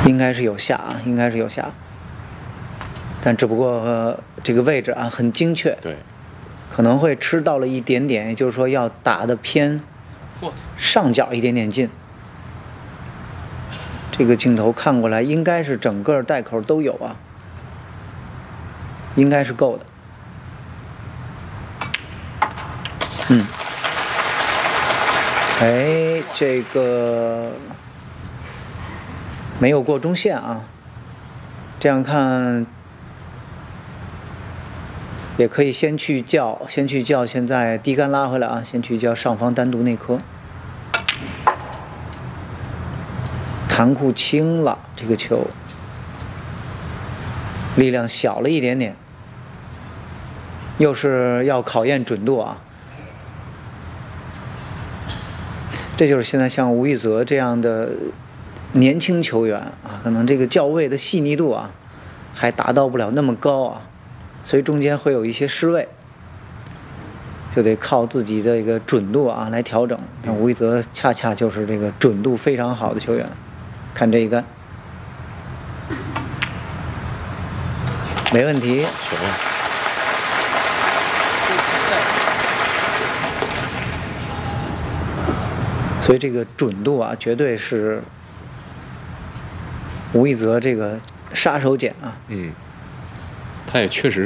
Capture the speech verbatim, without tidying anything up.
应该是有下啊，应该是有下，但只不过、呃、这个位置啊很精确， 对， 可能会吃到了一点点，也就是说要打的偏上角一点点近。这个镜头看过来应该是整个袋口都有啊，应该是够的。嗯，哎，这个没有过中线啊，这样看也可以先去叫，先去叫，现在低杆拉回来啊，先去叫上方单独内科。弹库轻了，这个球力量小了一点点，又是要考验准度啊。这就是现在像吴玉泽这样的年轻球员啊，可能这个教位的细腻度啊，还达到不了那么高啊，所以中间会有一些失位，就得靠自己的一个准度啊来调整。像吴玉泽恰恰就是这个准度非常好的球员。看这一杆，没问题。 球啊！ 所以这个准度啊，绝对是吴一泽这个杀手锏啊。 嗯，他也确实。